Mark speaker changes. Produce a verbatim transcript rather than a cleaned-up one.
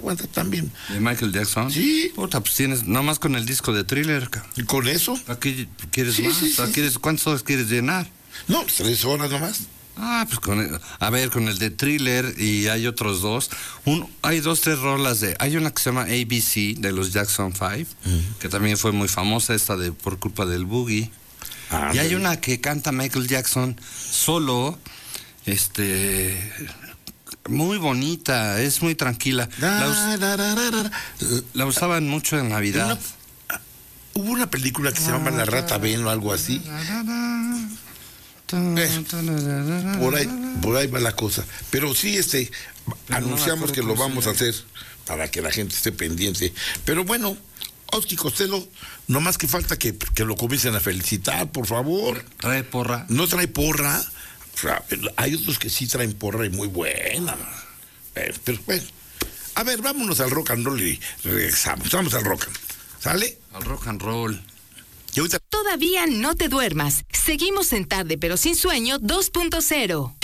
Speaker 1: cuenta también.
Speaker 2: ¿De Michael Jackson?
Speaker 1: Sí.
Speaker 2: Puta, pues tienes, nomás con el disco de Thriller.
Speaker 1: ¿Y con eso?
Speaker 2: Aquí quieres
Speaker 1: Sí,
Speaker 2: más.
Speaker 1: sí, sí,
Speaker 2: ¿Quieres, ¿Cuántas horas quieres llenar?
Speaker 1: No, tres horas nomás.
Speaker 2: Ah, pues con el, a ver, con el de Thriller y hay otros dos. Un, hay dos, tres rolas de... Hay una que se llama A B C de los Jackson Five, uh-huh. que también fue muy famosa, esta de Por culpa del boogie. Ah, y hay una que canta Michael Jackson solo, este... muy bonita, es muy tranquila.
Speaker 1: Da,
Speaker 2: la, us-
Speaker 1: da, da, da, da.
Speaker 2: la usaban mucho en Navidad.
Speaker 1: Una, hubo una película que se llama La Rata Ben o algo así. Eh, por ahí, por ahí va la cosa. Pero sí, este, Pero anunciamos no que lo vamos a hacer para que la gente esté pendiente. Pero bueno, Oski Costello, no más que falta que, que lo comiencen a felicitar, por favor.
Speaker 2: ¿Trae porra?
Speaker 1: ¿No trae porra? O sea, hay otros que sí traen porra y muy buena. Pero, pero bueno, a ver, vámonos al rock and roll y regresamos. Vamos al rock and roll. ¿Sale?
Speaker 2: Al rock and roll.
Speaker 3: Todavía no te duermas. Seguimos en Tarde pero sin sueño dos punto cero.